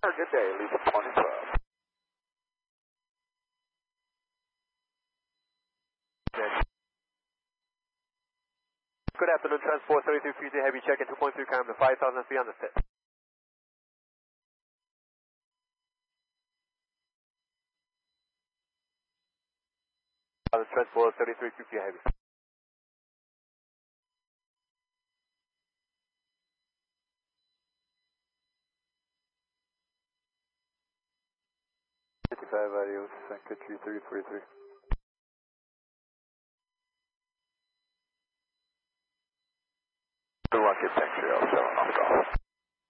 Good day, Lisa Pony Club. Good afternoon, Transport 3350 Heavy check-in 2.3 km, 5,300 feet. Transport 3350 Heavy. Adios, Country 343. Rocket Central.